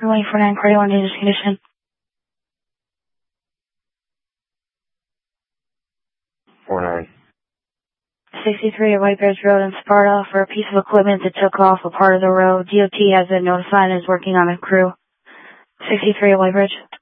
Waiting for 9 Cardio on dangerous condition. 49. 63 at White Bears Road in Sparta for a piece of equipment that took off a part of the road. DOT has been notified and is working on a crew. 63 at White Bridge.